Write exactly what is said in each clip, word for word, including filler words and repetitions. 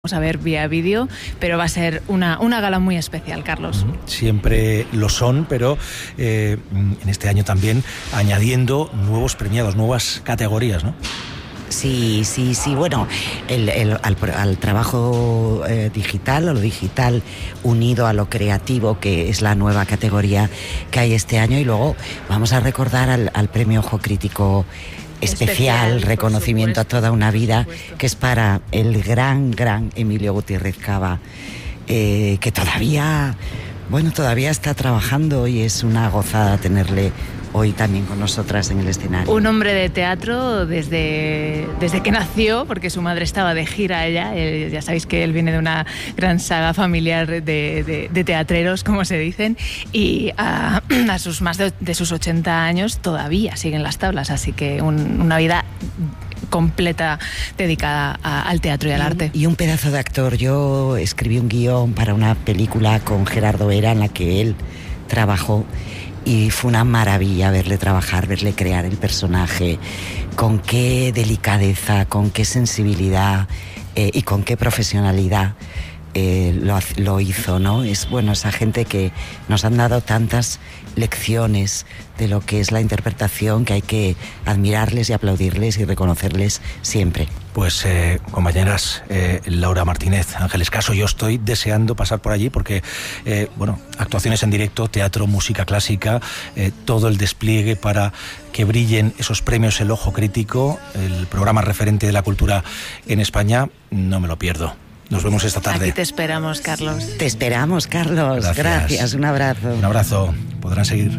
Vamos a ver vía vídeo, pero va a ser una, una gala muy especial, Carlos. Siempre lo son, pero eh, en este año también añadiendo nuevos premiados, nuevas categorías, ¿no? Sí, sí, sí. Bueno, el, el, al, al trabajo eh, digital, o lo digital unido a lo creativo, que es la nueva categoría que hay este año. Y luego vamos a recordar al, al premio Ojo Crítico especial, especial reconocimiento a toda una vida, que es para el gran, gran Emilio Gutiérrez Cava, eh, que todavía, bueno, todavía está trabajando y es una gozada tenerle hoy también con nosotras en el escenario. Un hombre de teatro desde, desde que nació, porque su madre estaba de gira allá. Él, ya sabéis que él viene de una gran saga familiar de, de, de teatreros, como se dicen, y a, a sus más de, de sus ochenta años todavía siguen las tablas, así que un, una vida completa dedicada a, al teatro y al arte. Y un pedazo de actor. Yo escribí un guión para una película con Gerardo Vera en la que él trabajó. Y fue una maravilla verle trabajar, verle crear el personaje, con qué delicadeza, con qué sensibilidad eh, y con qué profesionalidad eh, lo, lo hizo, ¿no? Es bueno, esa gente que nos han dado tantas lecciones de lo que es la interpretación, que hay que admirarles y aplaudirles y reconocerles siempre. Pues eh, compañeras, eh, Laura Martínez, Ángeles Caso, yo estoy deseando pasar por allí porque, eh, bueno, actuaciones en directo, teatro, música clásica, eh, todo el despliegue para que brillen esos premios El Ojo Crítico, el programa referente de la cultura en España, no me lo pierdo. Nos vemos esta tarde. Aquí te esperamos, Carlos. Te esperamos, Carlos. Gracias. Gracias. Un abrazo. Un abrazo. Podrán seguir.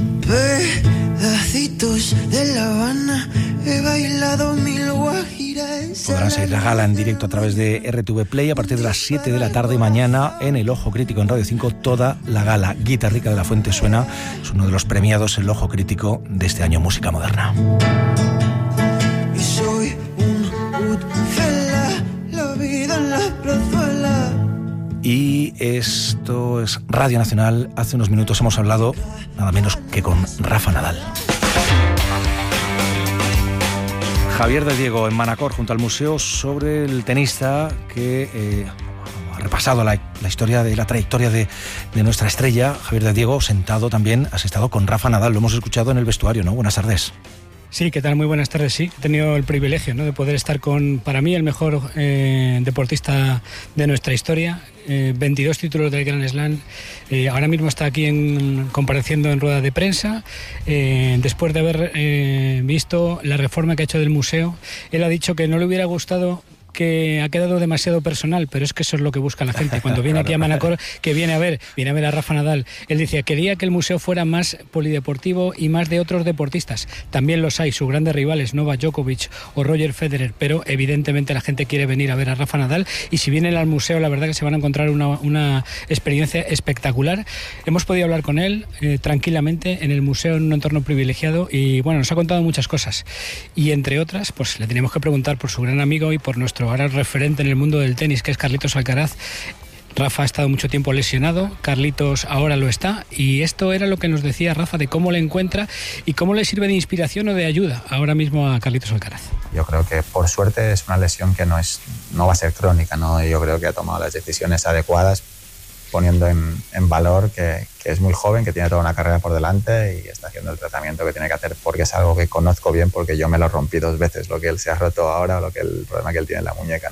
Pedacitos de La Habana, he bailado mil guajiras. Podrán seguir la gala en directo a través de R T V Play a partir de las siete de la tarde mañana en El Ojo Crítico en Radio cinco. Toda la gala. Guitarrica de la Fuente suena. Es uno de los premiados El Ojo Crítico de este año Música Moderna. Y soy un Goodfella, la vida en la plazuela. Y esto es Radio Nacional. Hace unos minutos hemos hablado nada menos que con Rafa Nadal. Javier de Diego en Manacor, junto al museo, sobre el tenista que eh, ha repasado la, la historia de la trayectoria de, de nuestra estrella. Javier de Diego, sentado también, has estado con Rafa Nadal, lo hemos escuchado en el vestuario, ¿no? Buenas tardes. Sí, ¿qué tal? Muy buenas tardes, sí. He tenido el privilegio, ¿no?, de poder estar con, para mí, el mejor eh, deportista de nuestra historia. Eh, veintidós títulos del Grand Slam. Eh, ahora mismo está aquí en, compareciendo en rueda de prensa. Eh, después de haber eh, visto la reforma que ha hecho del museo, él ha dicho que no le hubiera gustado, que ha quedado demasiado personal, pero es que eso es lo que busca la gente. Cuando viene aquí a Manacor, que viene a ver, viene a ver a Rafa Nadal, él decía, quería que el museo fuera más polideportivo y más de otros deportistas. También los hay, sus grandes rivales, Novak Djokovic o Roger Federer, pero evidentemente la gente quiere venir a ver a Rafa Nadal, y si vienen al museo, la verdad que se van a encontrar una, una experiencia espectacular. Hemos podido hablar con él eh, tranquilamente en el museo, en un entorno privilegiado, y bueno, nos ha contado muchas cosas. Y entre otras, pues le teníamos que preguntar por su gran amigo y por nuestro ahora referente en el mundo del tenis, que es Carlitos Alcaraz. Rafa ha estado mucho tiempo lesionado, Carlitos ahora lo está, y esto era lo que nos decía Rafa de cómo le encuentra y cómo le sirve de inspiración o de ayuda ahora mismo a Carlitos Alcaraz. Yo creo que por suerte es una lesión que no, es, no va a ser crónica, ¿no? Yo creo que ha tomado las decisiones adecuadas, poniendo en, en valor que, que es muy joven, que tiene toda una carrera por delante y está haciendo el tratamiento que tiene que hacer, porque es algo que conozco bien, porque yo me lo rompí dos veces, lo que él se ha roto ahora o lo que el problema que él tiene en la muñeca, ¿no?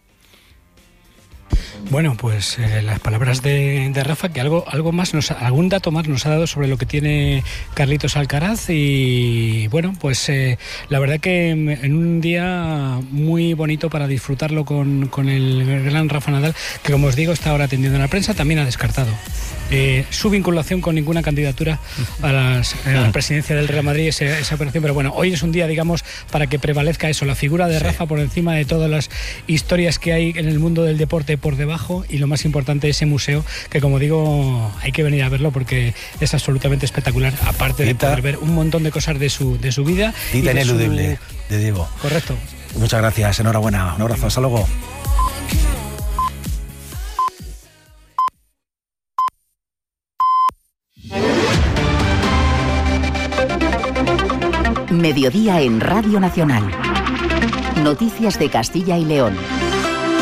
Bueno, pues eh, las palabras de, de Rafa, que algo, algo más, nos, algún dato más nos ha dado sobre lo que tiene Carlitos Alcaraz, y bueno, pues eh, la verdad que en un día muy bonito para disfrutarlo con, con el gran Rafa Nadal, que como os digo está ahora atendiendo en la prensa, también ha descartado eh, su vinculación con ninguna candidatura a, las, a la presidencia del Real Madrid, esa, esa operación, pero bueno, hoy es un día, digamos, para que prevalezca eso, la figura de Rafa por encima de todas las historias que hay en el mundo del deporte por debajo, y lo más importante, ese museo, que como digo, hay que venir a verlo porque es absolutamente espectacular, aparte de poder ver un montón de cosas de su, de su vida. Cita ineludible su... de Diego. Correcto. Muchas gracias, enhorabuena, un abrazo, hasta luego. Mediodía en Radio Nacional. Noticias de Castilla y León.